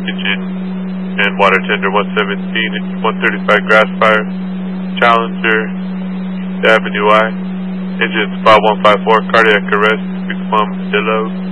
engine and water tender 117, engine 135 grass fire, Challenger, Avenue I, engine 5154, cardiac arrest, 6 pump, Dillo.